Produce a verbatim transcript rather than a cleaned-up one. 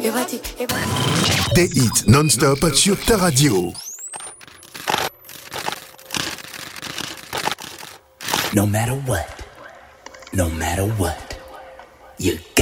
Des hits non-stop sur ta radio. No matter what, no matter what, you